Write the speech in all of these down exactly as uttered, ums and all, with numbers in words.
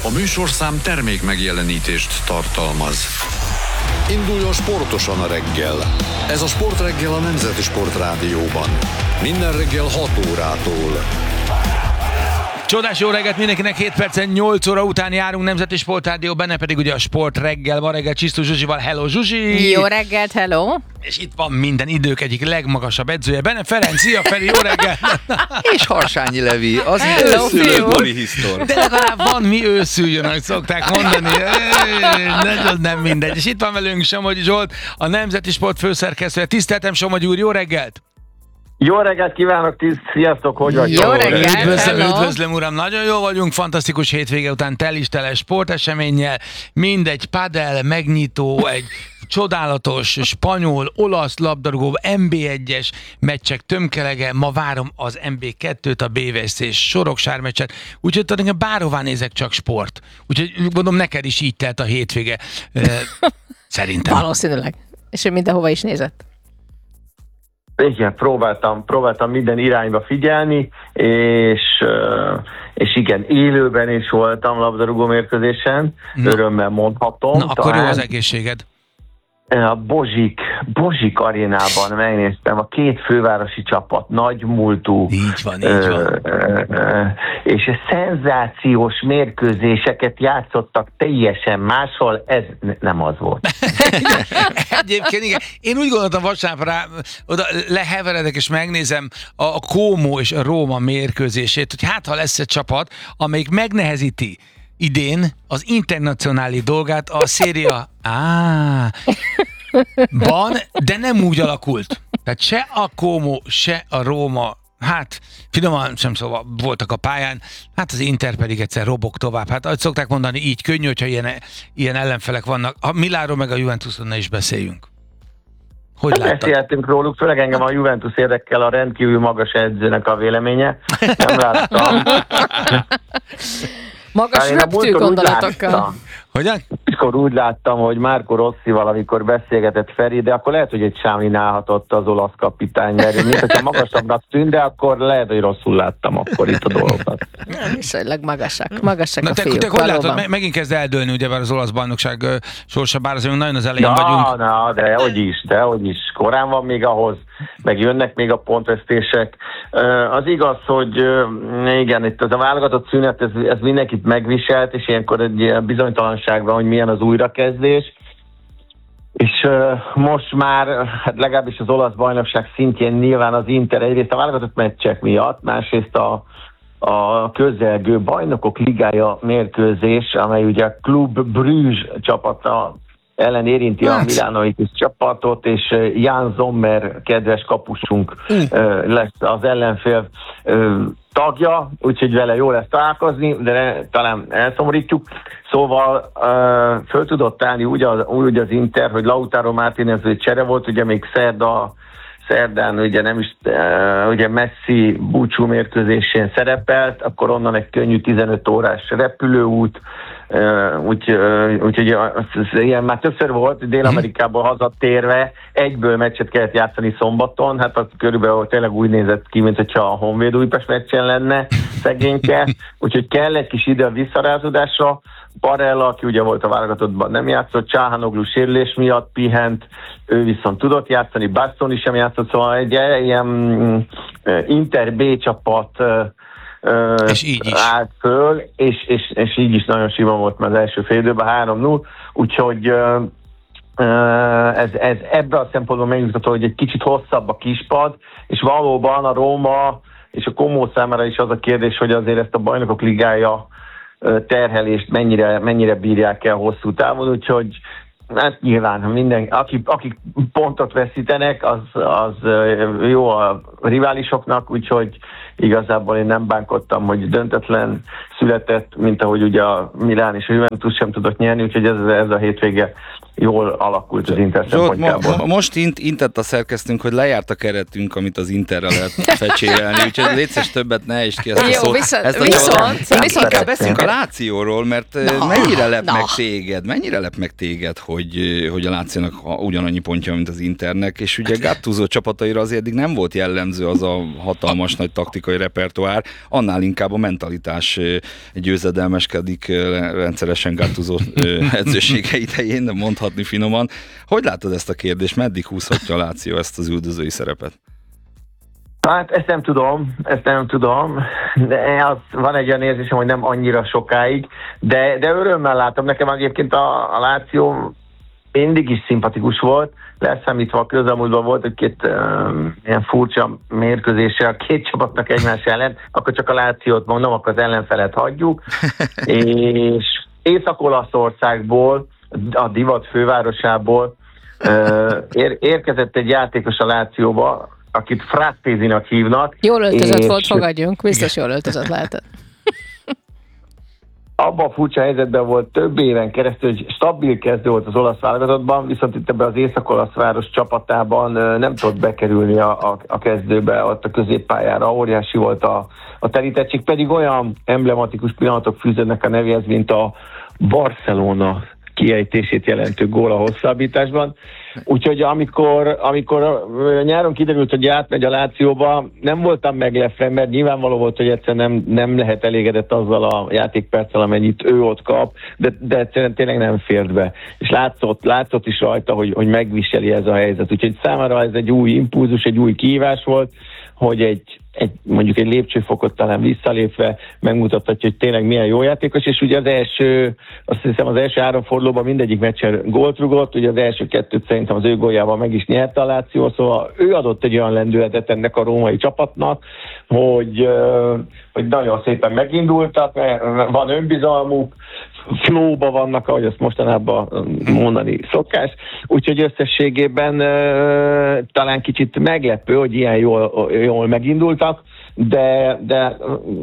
A műsorszám termék megjelenítést tartalmaz. Induljon sportosan a reggel. Ez a Sportreggel a Nemzeti Sportrádióban. Minden reggel hat órától. Csodás jó reggelt mindenkinek, hét percen nyolc óra után járunk, Nemzeti Sportrádió, benne pedig ugye a Sportreggel. Ma reggel Csisztus Zsuzsival. Hello Zsuzsi! Jó reggelt, hello! És itt van minden idők egyik legmagasabb edzője, Benne Ferenc. Szia Feri, jó reggelt! És Harsányi Levi, az őszülő polihisztor. De legalább van mi őszüljön, ahogy szokták mondani. Nagyon nem mindegy. És itt van velünk Somogyi Zsolt, a Nemzeti Sport főszerkesztője. Tiszteltem, Somogyi úr, jó reggelt! Jó reggelt kívánok, tiszt, sziasztok, hogy vagyok? Jó reggelt, Üdvözlöm, hello. üdvözlöm uram, nagyon jó vagyunk, fantasztikus hétvége után tel is tele sporteseménnyel, mindegy padel, megnyitó, egy csodálatos spanyol, olasz labdarúgó, en bé egyes meccsek tömkelege, ma várom az en bé kettőt, a bé vé es cé Soroksár meccset, úgyhogy tulajdonképpen bárhová nézek, csak sport. Úgyhogy gondolom neked is így telt a hétvége. Szerintem. Valószínűleg. És ő mindenhova is nézett. Igen, próbáltam, próbáltam minden irányba figyelni, és, és igen, élőben is voltam labdarúgó mérkőzésen, Na. örömmel mondhatom. Na, akkor talán. jó az egészséged. A Bozsik, Bozsik arénában megnéztem a két fővárosi csapat, nagy múltú. Így van, így van. Ö, ö, és szenzációs mérkőzéseket játszottak teljesen máshol, ez nem az volt. Egyébként igen. Én úgy gondoltam vasárnap rá, oda leheveredek és megnézem a, a Como és a Róma mérkőzését, hogy hát ha lesz egy csapat, amelyik megnehezíti idén az internacionális dolgát a Serie A van, de nem úgy alakult. Tehát se a Como, se a Róma, hát finoman sem szóval voltak a pályán, hát az Inter pedig egyszer robog tovább. Hát ahogy szokták mondani, így könnyű, hogyha ilyen, ilyen ellenfelek vannak. A Milánról meg a Juventuson ne is beszéljünk. Hogy láttad? Beszéltünk róluk, főleg engem a Juventus érdekel a rendkívül magas edzőnek a véleménye. Nem láttam. Magas röptű gondolatokkal. Hogyan? Akkor úgy láttam, hogy Marco Rossival, amikor beszélgetett Feri, de akkor lehet, hogy egy sámlin állhatott az olasz kapitány, mert mint hogyha magasabbnak tűnt, de akkor lehet, hogy rosszul láttam akkor itt a dolgokat. Nem, viszonylag magasak. Magasak Na a te, fiúk, te hogy valóban. látod, me- megint kezd eldőlni ugyebár az olasz bajnokság ö, sorsa, bár azért nagyon az elején Na, vagyunk. na, de hogy is, de hogy is. Korán van még ahhoz, meg jönnek még a pontvesztések. Az igaz, hogy igen, itt az a válogatott szünet, ez, ez mindenkit megviselt, és ilyenkor egy ilyen bizonytalanság van, hogy milyen az újrakezdés. És most már, hát legalábbis az olasz bajnokság szintjén nyilván az Inter egyrészt a válogatott meccsek miatt, másrészt a a közelgő bajnokok ligája mérkőzés, amely ugye a Club Bruges csapata ellen érinti hát. a Milánói csapatot, és Jan Sommer kedves kapusunk uh. lesz az ellenfél tagja, úgyhogy vele jó lesz találkozni, de talán elszomorítjuk. Szóval föl tudott állni úgy az, úgy az Inter, hogy Lautaro Martínez csere volt, ugye még szerda szerdán ugye nem is, ugye Messi búcsú mérkőzésén szerepelt, akkor onnan egy könnyű tizenöt órás repülőút, úgy, úgyhogy ilyen már többször volt, Dél-Amerikából hazatérve egyből meccset kellett játszani szombaton, hát az körülbelül tényleg úgy nézett ki, mint hogyha a Honvéd Újpest meccsen lenne szegényke, úgyhogy kell egy kis ide a visszarázódásra. Barella, aki ugye volt a válogatottban, nem játszott, Csáhanoglu sérülés miatt pihent, ő viszont tudott játszani, Bastoni sem játszott, szóval egy ilyen Inter B csapat és így is állt föl, és, és, és így is nagyon sima volt már az első fél időben, három null, úgyhogy ez, ez ebben a szempontból megnyugtató, hogy egy kicsit hosszabb a kispad, és valóban a Róma és a Como számára is az a kérdés, hogy azért ezt a bajnokok ligája terhelést mennyire, mennyire bírják el hosszú távon, úgyhogy hát nyilván minden, akik, akik pontot veszítenek, az, az jó a riválisoknak, úgyhogy igazából én nem bánkodtam, hogy döntetlen született, mint ahogy ugye a Milán és a Juventus sem tudott nyerni, úgyhogy ez, ez a hétvége jól alakult az Inter Zsolt, szempontjából. mo- most int, intett a szerkesztünk, hogy lejárt a keretünk, amit az Interre lehet fecsérelni, úgyhogy létszés többet ne is ki ezt a Jó, szót. viszont- Ezt a viszont- csapatot- viszont- Inkább beszéljünk a Lációról, mert Na, mennyire lep na. meg téged, mennyire lep meg téged, hogy, hogy a Lációnak ugyanannyi pontja, mint az Internek, és ugye Gattuso csapataira azért eddig nem volt jellemző az a hatalmas nagy taktikai repertoár, annál inkább a mentalitás győzedelmeskedik rendszeresen Gattuso edzősége idején, de mondhatni finoman. Hogy látod ezt a kérdést? Meddig húzhatja a Láció ezt az üldözői szerepet? Hát ezt nem tudom, ezt nem tudom, de az, van egy olyan érzésem, hogy nem annyira sokáig, de, de örömmel látom. Nekem egyébként a, a Láció mindig is szimpatikus volt, leszámítva a közelmúltban volt egy-két um, ilyen furcsa mérkőzése a két csapatnak egymás ellen, akkor csak a Lációt mondom, akkor az ellenfelet hagyjuk, és Észak-Olaszországból, a divat fővárosából uh, ér, érkezett egy játékos a Lációba, akit Frattézinak hívnak. Jól öltözött és volt, fogadjunk. Biztos jól öltözött lehetett. Abban a furcsa helyzetben volt több éven keresztül, hogy stabil kezdő volt az olasz válogatottban, viszont itt ebben az észak-olasz város csapatában nem tudott bekerülni a, a, a kezdőbe, ott a középpályára. Óriási volt a, a terítettség, pedig olyan emblematikus pillanatok fűződnek a nevéhez, mint a Barcelona kiejtését jelentő gól a hosszabbításban. Úgyhogy amikor, amikor nyáron kiderült, hogy átmegy a Lációba, nem voltam meglepve, mert nyilvánvaló volt, hogy egyszerűen nem, nem lehet elégedett azzal a játékperccel, amennyit ő ott kap, de, de egyszerűen tényleg nem fért be. És látszott, látszott is rajta, hogy, hogy megviseli ez a helyzet. Úgyhogy számára ez egy új impulzus, egy új kihívás volt, hogy egy, egy, mondjuk egy lépcsőfokot talán visszalépve megmutathatja, hogy tényleg milyen jó játékos, és ugye az első, azt hiszem az első három fordulóban mindegyik meccsen gólt rugott, ugye az első kettőt szerintem az ő góljával meg is nyerte a Láció, szóval ő adott egy olyan lendületet ennek a római csapatnak, hogy, hogy nagyon szépen megindultak, van önbizalmuk, flowba vannak, ahogy azt mostanában mondani szokás, úgyhogy összességében uh, talán kicsit meglepő, hogy ilyen jól, jól megindultak, de, de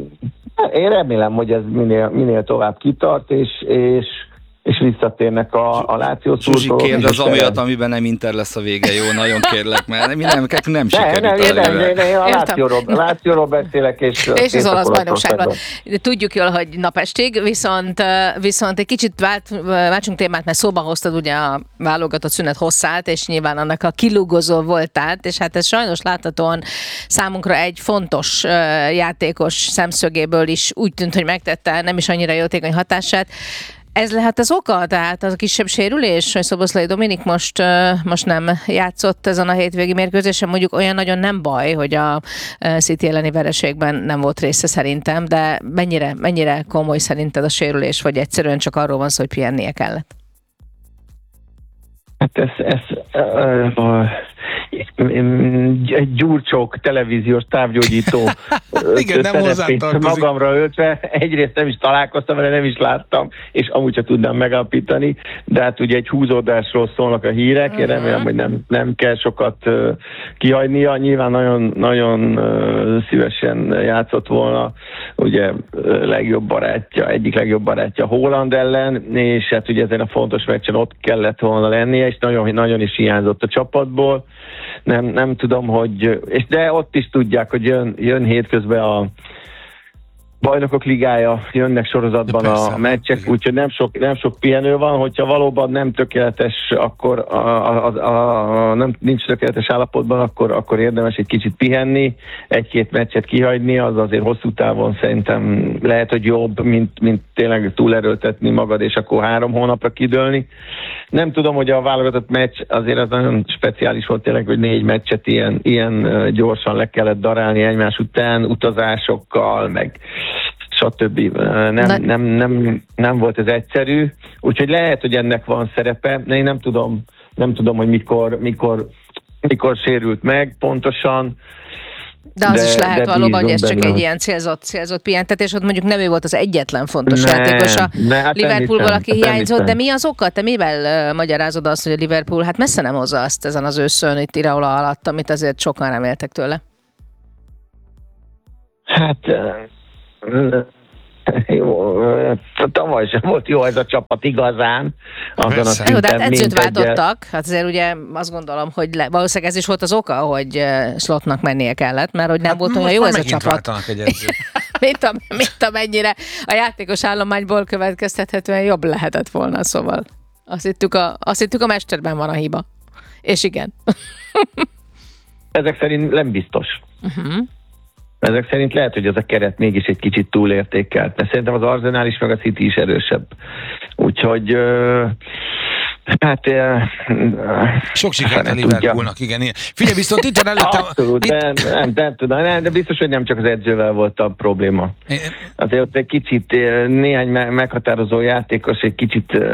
uh, én remélem, hogy ez minél, minél tovább kitart, és, és és visszatérnek a, a Láció szurkolók. Zsuzsi, kérdez amiatt, amiben nem Inter lesz a vége, jó? Nagyon kérlek, mert mi nem, nem sikerült. Nem, nem, nem, nem, nem, a Lációról, Lációról beszélek, és, és az olasz bajnokságban. Tudjuk jól, hogy napestig, viszont, viszont egy kicsit vált, váltsunk témát, mert szóba hoztad ugye a válogatott szünet hosszát, és nyilván annak a kilugozó voltát, és hát ez sajnos láthatóan számunkra egy fontos játékos szemszögéből is úgy tűnt, hogy megtette nem is annyira jótékony hatását. Ez lehet az oka? Tehát az a kisebb sérülés, hogy Szoboszlai Dominik most, most nem játszott ezen a hétvégi mérkőzésen, mondjuk olyan nagyon nem baj, hogy a City elleni vereségben nem volt része szerintem, de mennyire, mennyire komoly szerinted a sérülés, vagy egyszerűen csak arról van szó, hogy pihennie kellett? Hát ez, ez uh, uh, egy gyurcsók televíziós távgyógyító igen, nem hozzátartozik. Magamra öltve, egyrészt nem is találkoztam vele, nem is láttam, és amúgy sem tudnám megállapítani, de hát ugye egy húzódásról szólnak a hírek, uh-huh. Én remélem, hogy nem, nem kell sokat uh, kihagynia, nyilván nagyon, nagyon uh, szívesen játszott volna, ugye uh, legjobb barátja, egyik legjobb barátja Haaland ellen, és hát ugye ezen a fontos meccsen ott kellett volna lennie, és nagyon, nagyon is hiányzott a csapatból. Nem, nem tudom, hogy... És de ott is tudják, hogy jön, jön hétközben a Bajnokok Ligája, jönnek sorozatban persze, a meccsek, úgyhogy nem sok, nem sok pihenő van, hogyha valóban nem tökéletes, akkor a, a, a, a, nem, nincs tökéletes állapotban, akkor, akkor érdemes egy kicsit pihenni, egy-két meccset kihagyni, az azért hosszú távon szerintem lehet, hogy jobb, mint, mint tényleg túlerőltetni magad, és akkor három hónapra kidőlni. Nem tudom, hogy a válogatott meccs azért az nagyon speciális volt tényleg, hogy négy meccset ilyen, ilyen gyorsan le kellett darálni egymás után, utazásokkal, meg stb. Nem, nem, nem, nem volt ez egyszerű, úgyhogy lehet, hogy ennek van szerepe, de én nem tudom, nem tudom, hogy mikor, mikor, mikor sérült meg pontosan. De az de, is lehet valóban, hogy ez csak benne. Egy ilyen célzott, célzott pihentetés, ott mondjuk nem ő volt az egyetlen fontos ne, játékos a ne, hát Liverpoolból, aki hát hiányzott, de mi az oka? Te mivel uh, magyarázod azt, hogy a Liverpool hát messze nem hozza azt ezen az őszön itt Iraola alatt, amit azért sokan reméltek tőle? Hát jó, tavaly sem volt jó ez a csapat igazán. Azon a Jó, de hát edzőt mindegy. váltottak, hát azért ugye azt gondolom, hogy le, valószínűleg ez is volt az oka, hogy Slottnak mennie kellett, mert hogy nem Hát volt olyan most jó már ez a megint csapat. váltanak egy edzőt. mint, a, mint amennyire a játékos állományból következtethetően jobb lehetett volna, szóval azt hittük a, azt hittük a mesterben van a hiba. És igen. Ezek szerint nem biztos. Uh-huh. Ezek szerint lehet, hogy ez a keret mégis egy kicsit túlértékelt, mert szerintem az Arsenal is, meg a City is erősebb. Úgyhogy uh, hát... Uh, Sok sikert a hát Liverpoolnak, igen. igen. Figyelj, viszont itt van előtte... Abszolút, itt... de, nem, nem tudom, nem, de biztos, hogy nem csak az edzővel volt a probléma. Azért ott egy kicsit, néhány meghatározó játékos egy kicsit uh,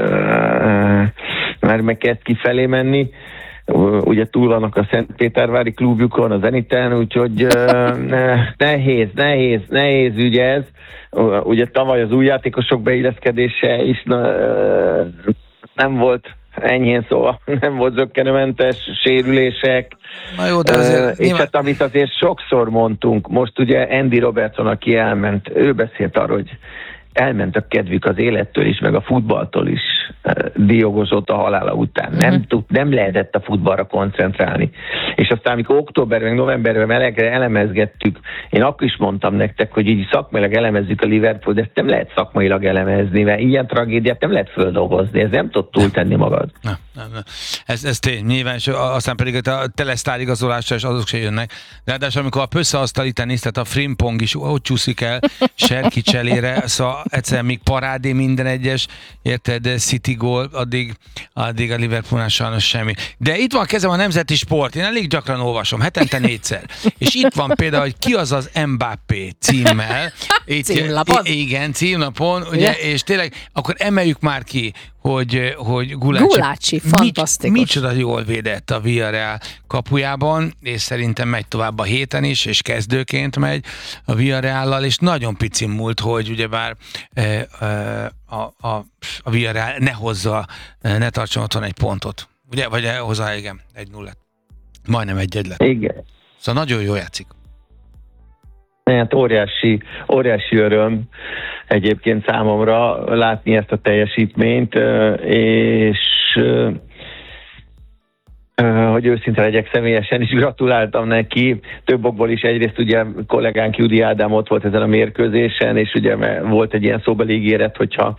már megkezd kifelé menni. Ugye túl vannak a Szentpétervári klubjukon, a Zeniten, úgyhogy uh, nehéz, nehéz, nehéz ügy ez. Ugye tavaly az új játékosok beilleszkedése is uh, nem volt enyhén szóval, nem volt zökkenőmentes, sérülések. Na jó, de azért uh, és nyilván... hát amit azért sokszor mondtunk, most ugye Andy Robertson, aki elment, ő beszélt arról, hogy elment a kedvük az élettől is, meg a futballtól is Diogo Jota halála után. Mm-hmm. Nem, tud, nem lehetett a futballra koncentrálni. És aztán, amikor októberben, meg novemberben melegre elemezgettük, én akkor is mondtam nektek, hogy így szakmailag elemezzük a Liverpool, de ezt nem lehet szakmailag elemezni, mert ilyen tragédiát nem lehet földolgozni, ez nem tud túltenni magad. Nem, nem, nem. Ez, ez tény, nyilván, és aztán pedig a telesztár igazolásra és azok se jönnek. De ráadásul, amikor a pösszeasztal itt néz, tehát a Frimpong is ott csúszik el Serki cselére, szóval egyszerűen még parádé minden egyes, érted, City gól, addig, addig a Liverpoolnál sajnos semmi. De itt van a kezem a Nemzeti Sport, én elég gyakran olvasom, hetente négyszer. És itt van például, hogy ki az az Mbappé címmel. Itt, Címlapon? Igen, címlapon, ugye, és tényleg, akkor emeljük már ki, hogy, hogy Gulácsi, Gulácsi, fantasztikus. Micsoda jól védett a Villarreal kapujában, és szerintem megy tovább a héten is, és kezdőként megy a Villarreallal, és nagyon pici múlt, hogy ugyebár e, e, a, a, a Villarreal ne hozza, ne tartson otthon egy pontot. Ugye? Vagy hozzá, igen, egy nullát. Majdnem egy-egy lett. Igen. Szóval nagyon jól játszik. Hát óriási, óriási öröm egyébként számomra látni ezt a teljesítményt, és hogy őszinte legyek, személyesen is gratuláltam neki, több okból is. Egyrészt ugye kollégánk Judi Ádám ott volt ezen a mérkőzésen, és ugye volt egy ilyen szóbeli ígéret, hogyha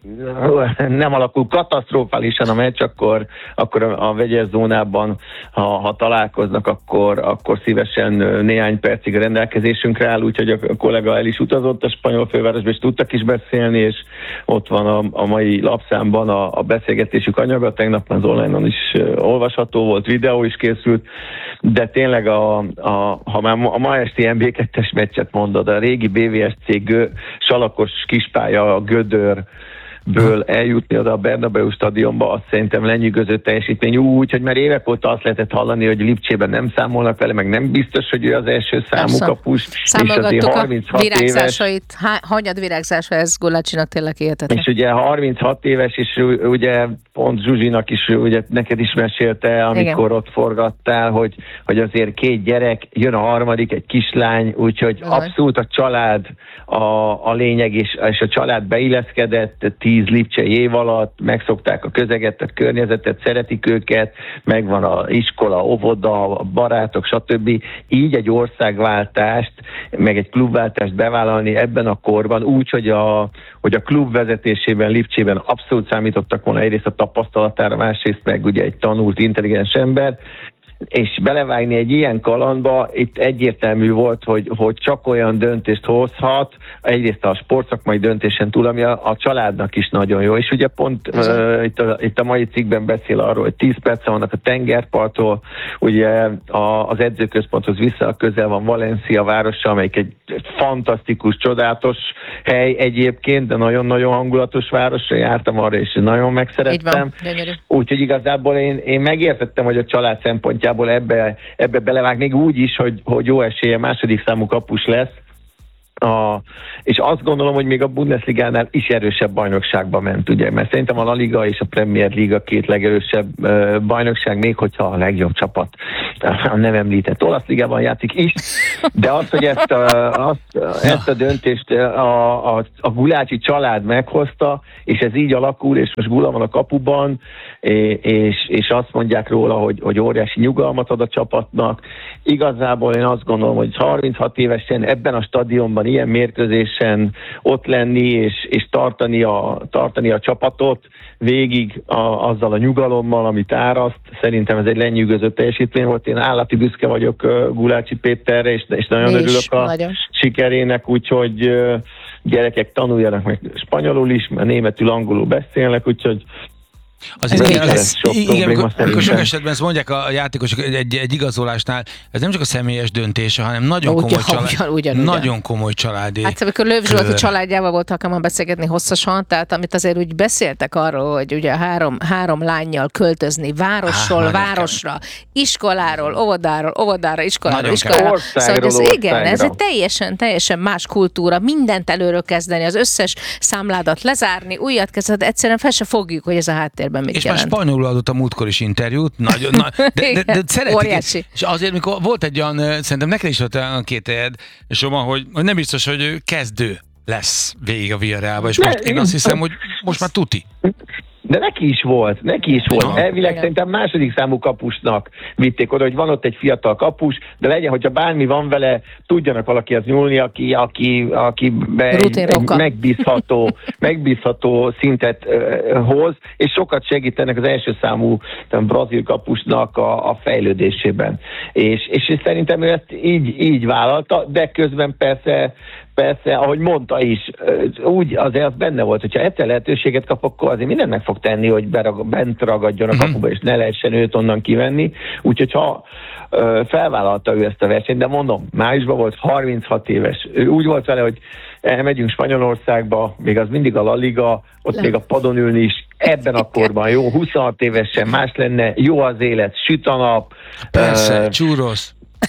nem alakul katasztrofálisan a meccs, akkor, akkor a vegyes zónában, ha, ha találkoznak, akkor, akkor szívesen néhány percig rendelkezésünkre áll, úgyhogy a kollega el is utazott a spanyol fővárosba, és tudtak is beszélni, és ott van a, a mai lapszámban a, a beszélgetésük anyaga, tegnap az online-on is olvasható volt, videó is készült, de tényleg a, a, ha már a ma esti en bé kettes meccset mondod, a régi bé vé es cé Gö, salakos kispálya, a Gödör, ből eljutni oda a Bernabeu stadionba, azt szerintem lenyűgöző teljesítmény úgy, hogy már évek óta azt lehetett hallani, hogy Lipcsében nem számolnak vele, meg nem biztos, hogy ő az első számú Persze. kapus. Számolgattuk a virágzásait. Éves, Há, hanyad virágzása ez Gulácsinak tényleg hihetetlen. és ugye harminchat éves, és ugye pont Zsuzsinak is, ugye neked is mesélte, amikor igen. ott forgattál, hogy, hogy azért két gyerek, jön a harmadik, egy kislány, úgyhogy Bizony. abszolút a család a, a lényeg, és, és a család beilleszkedett tíz lipcsei év alatt, megszokták a közeget, a környezetet, szeretik őket, megvan a iskola, óvoda, a barátok, stb. Így egy országváltást, meg egy klubváltást bevállalni ebben a korban, úgy, hogy a, hogy a klub vezetésében, Lipcsében abszolút számítottak volna egyrészt a tapasztalatára, másrészt meg ugye egy tanult, intelligens ember, és belevágni egy ilyen kalandba, itt egyértelmű volt, hogy, hogy csak olyan döntést hozhat, egyrészt a sportszakmai döntésen túl, ami a, a családnak is nagyon jó. És ugye pont uh, itt, a, itt a mai cikkben beszél arról, hogy tíz perc vannak a tengerparttól, ugye a, az edzőközponthoz vissza a közel van Valencia városa, amelyik egy fantasztikus, csodálatos hely egyébként, de nagyon-nagyon hangulatos városra jártam arra, és nagyon megszerettem. Úgyhogy igazából én, én megértettem, hogy a család szempontjából ebbe, ebbe belevág, még úgy is, hogy, hogy jó esélye második számú kapus lesz, A, és azt gondolom, hogy még a Bundesligánál is erősebb bajnokságba ment, ugye, mert szerintem a La Liga és a Premier Liga két legerősebb uh, bajnokság, még hogyha a legjobb csapat a nem említett olasz ligában játszik is, de az, hogy ezt a, azt, ezt a döntést a, a, a Gulácsi család meghozta, és ez így alakul, és most Gula van a kapuban, és, és azt mondják róla, hogy, hogy óriási nyugalmat ad a csapatnak. Igazából én azt gondolom, hogy harminchat évesen ebben a stadionban, ilyen mérkőzésen ott lenni, és, és tartani, a, tartani a csapatot végig a, azzal a nyugalommal, amit áraszt. Szerintem ez egy lenyűgöző teljesítmény volt. Én állati büszke vagyok uh, Gulácsi Péterre, és, és nagyon és örülök a nagyon. sikerének, úgyhogy uh, gyerekek tanuljanak meg spanyolul is, mert németül, angolul beszélnek, úgyhogy Azért Ez az, lesz az, sok igen, probléma amikor, amikor sok szerintem. esetben ezt mondják a játékosok egy, egy igazolásnál, ez nem csak a személyes döntése, hanem nagyon Ugyan, komoly, család, ugyan, ugyan, ugyan. nagyon komoly családi. Hát amikor Löw Zsolt a kör. családjával volt alkalmam beszélgetni hosszasan, tehát amit azért úgy beszéltek arról, hogy ugye három, három lányjal költözni városról Á, városra, iskoláról, óvodáról, óvodára, iskoláról, Nagyon iskolára. Országról Szóval, hogy ez, igen, ez országra. egy teljesen, teljesen más kultúra, mindent előről kezdeni, az összes számládat lezárni, újat kezdeni, egyszerűen fel se fogjuk, hogy ez a háttérben mit És már jelent. spanyolul adott a múltkor is interjút, nagyon, na, de, de, de, de szeretik. Óriási. És azért, mikor volt egy olyan, ö, szerintem neked is volt olyan kételjed, és Roma, hogy, hogy nem biztos, hogy ő kezdő lesz végig a Villarrealba, és Ne, most én azt hiszem, hogy most már tuti. De neki is volt, neki is volt. Aha. Elvileg Igen. szerintem második számú kapusnak vitték oda, hogy van ott egy fiatal kapus, de legyen, hogyha bármi van vele, tudjanak valakihez nyúlni, aki, aki, aki be egy, egy Rutinroka. megbízható, megbízható szintet uh, hoz, és sokat segítenek az első számú tudom, brazil kapusnak a, a fejlődésében. És, és szerintem ő ezt így, így vállalta, de közben persze Persze, ahogy mondta is, úgy azért az benne volt, hogyha egyszer lehetőséget kap, akkor azért mindent meg fog tenni, hogy berag, bent ragadjon a kapuba, és ne lehessen őt onnan kivenni. Úgyhogy ha ö, felvállalta ő ezt a versenyt, de mondom, májusban volt harminchat éves. Ő úgy volt vele, hogy elmegyünk Spanyolországba, még az mindig a La Liga, ott Le. még a padon ülni is, ebben a korban jó, huszonhat évesen más lenne, jó az élet, süt a nap. Persze, ö, csúrosz.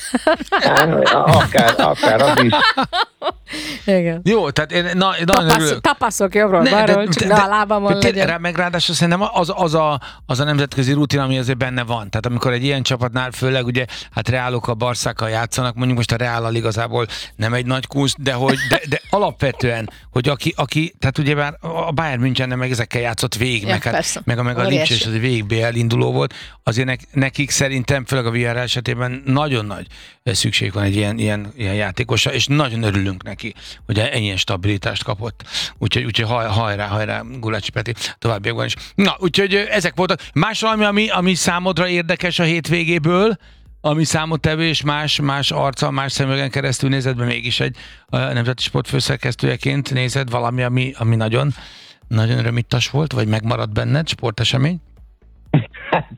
akár, akár az is. Igen. Jó, tehát én na, nagyon Tapasz, örülök. tapaszok jobbról-balról, csak ne a lábamon de, de, legyen. rá, meg ráadásul szerintem az, az, a, az a nemzetközi rutin, ami azért benne van. Tehát amikor egy ilyen csapatnál, főleg ugye, hát Reálok a Barszákkal játszanak, mondjuk most a Reállal igazából nem egy nagy kusz, de, hogy, de, de alapvetően, hogy aki, aki, tehát ugye már a Bayern München meg ezekkel játszott végig, Ja, meg, hát, persze. meg a, meg a Óriási. Lipcs, és az végig bé el induló volt, azért nek, nekik szerintem, főleg a Villarreal esetében nagyon nagy szükség van egy ilyen, ilyen, ilyen játékosra, és nagyon örülünk neki, hogy ennyien stabilitást kapott. Úgyhogy, úgyhogy haj, hajrá, hajrá, Gulácsi Peti, továbbiakban is. Na, úgyhogy ezek voltak. Más valami, ami, ami számodra érdekes a hétvégéből, ami számottevő és más, más arccal, más szemüvegen keresztül nézed be, mégis egy a Nemzeti Sport főszerkesztőjeként nézed valami, ami, ami nagyon, nagyon örömittas volt, vagy megmaradt benned, sportesemény? Hát,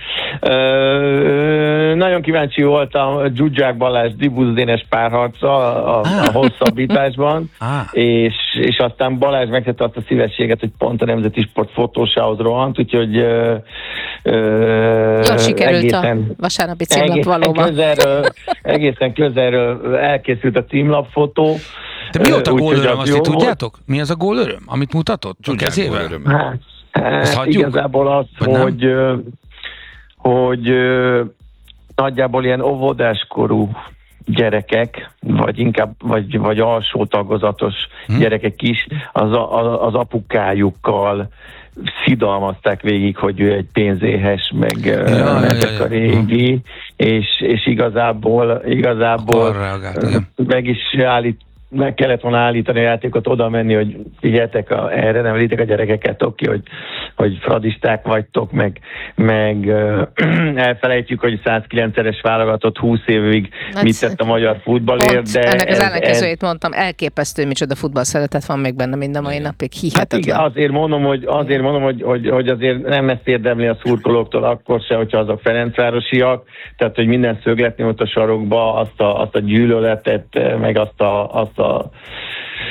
ö, nagyon kíváncsi voltam Zsuzsák Balázs Dibusz Dénes párharca a, a hosszabbításban, Ah. és, és aztán Balázs megtette azt a szívességet, hogy pont a Nemzeti Sport fotósához rohant, úgyhogy ö, ö, Jól sikerült egészen, a vasárnapi címlap egészen valóban. közelről, egészen közelről elkészült a címlapfotó. De mi volt a Úgyhogy gólöröm, az azt jó így volt. tudjátok? Mi az a gólöröm, amit mutatott? Csak Zsuzsák kezével? gólöröme. Hát, Ezt hát hagyjuk? igazából az, Vagy nem? hogy, ö, hogy ö, nagyjából ilyen óvodáskorú gyerekek, vagy inkább, vagy, vagy alsó tagozatos Hm. gyerekek is az, a, az apukájukkal szidalmazták végig, hogy ő egy pénzéhes, meg Ja, ja, ja, ezek ja, ja. a régi, és, és igazából, igazából Akkor reagált, igen. meg is állít, meg kellett volna állítani a játékot, oda menni, hogy figyeljetek, a, erre nem vigyétek a gyerekeket, oké, hogy, hogy fradisták vagytok, meg, meg ö, elfelejtjük, hogy százkilencszeres válogatott húsz évig Hát mit tett a magyar futballért, Pont de ennek az ez- ellenkezőjét mondtam, elképesztő, micsoda futball szeretet van még benne mind a mai napig, Hát igen, hihetetlen. azért mondom, hogy, azért mondom, hogy, hogy, hogy azért nem ezt érdemli a szurkolóktól akkor se, hogyha azok ferencvárosiak, tehát hogy minden szögletni ott a sarokba, azt a, azt a gyűlöletet, meg azt a, azt a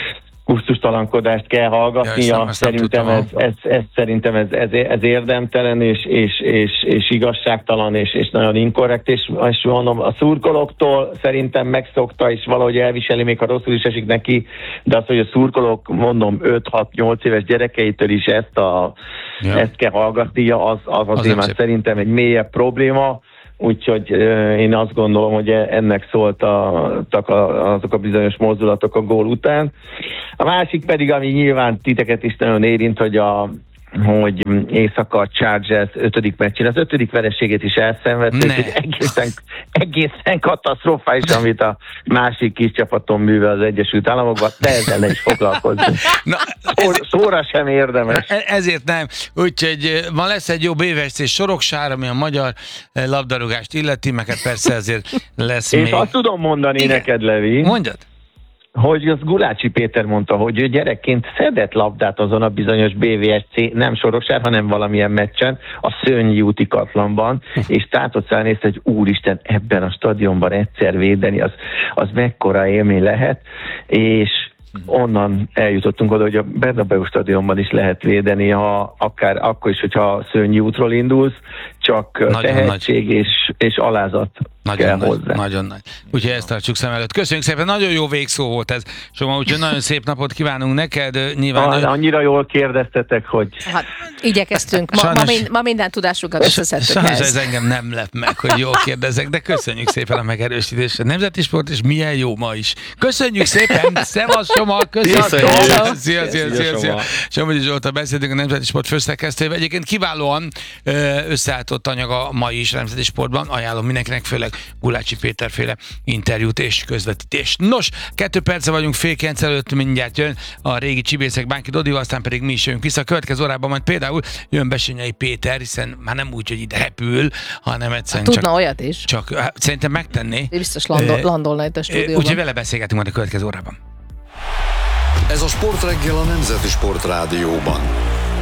kusztustalankodást kell hallgatnia. Ja, nem, szerintem ez, ez, ez, szerintem ez, ez, ez érdemtelen és, és, és, és igazságtalan és, és nagyon inkorrekt, és, és mondom, a szurkolóktól szerintem megszokta, és valahogy elviseli, még ha rosszul is esik neki, de az, hogy a szurkolók, mondom, öt-hat-nyolc éves gyerekeitől is ezt, a, ja. ezt kell hallgatnia, az, az azért már szerintem egy mélyebb probléma. Úgyhogy én azt gondolom, hogy ennek szóltak azok a bizonyos mozdulatok a gól után. A másik pedig, ami nyilván titeket is nagyon érint, hogy a hogy éjszaka a Chargers ötödik meccsén az ötödik vereségét is elszenvedték, hogy egészen, egészen katasztrofális, amit a másik kis csapaton művel az Egyesült Államokban, de ezzel ne is foglalkozni. Na, ez, szóra sem érdemes. Ezért nem. Úgyhogy ma lesz egy jó bé vé es cé soroksár, ami a magyar labdarúgást illeti, meket persze ezért lesz És még. És azt tudom mondani Igen. neked, Levi. Mondjad. Hogy az Gulácsi Péter mondta, hogy ő gyerekként szedett labdát azon a bizonyos bé vé es cé, nem soroksár, hanem valamilyen meccsen, a Szőnyi úti Katlanban, és tátott szállnézte, hogy úristen, ebben a stadionban egyszer védeni, az, az mekkora élmény lehet, és onnan eljutottunk oda, hogy a Bernabéu stadionban is lehet védeni, ha akár akkor is, hogyha Szőnyi útról indulsz, csak nagyon tehetség nagy. és, és alázat nagyon kell nagy, hozzá. Nagyon nagy. Úgyhogy ezt tartsuk szem előtt. Köszönjük szépen, nagyon jó végszó volt ez, Soma, úgyhogy nagyon szép napot kívánunk neked. Nyilván ah, ő... Annyira jól kérdeztetek, hogy... Hát, igyekeztünk. Ma, sajnos, ma, mind, ma minden tudásunkat összeszedtük. Sajnos ez engem nem lep meg, hogy jól kérdezek, de köszönjük szépen a megerősítést. A Nemzeti Sport, és milyen jó ma is. Köszönjük szépen, szevasz Soma, köszönjük. Szia, szia, szia, szia. Somogyi Zsolttal beszéltünk, a Nemzeti Sport főszerkesztőjével. Egyébként kiválóan összeálltott anyag a mai is Nemzeti Sportban. Ajánlom mindenkinek, főleg Gulácsi Péterféle interjút és közvetítést. Nos, kettő perce vagyunk, fél kilenc előtt, mindjárt jön a régi csibészek Bánki Dodival, aztán pedig mi is jönünk vissza. A következő órában majd például jön Bessenyei Péter, hiszen már nem úgy, hogy ide repül, hanem egyszerűen hát, tudna csak, olyat is. Csak hát, szerintem megtenné. Biztos landol, landolna itt a stúdióban. Úgyhogy vele beszélgetünk majd a következő órában. Ez a Sportreggel a Nemzeti Sport Rádióban.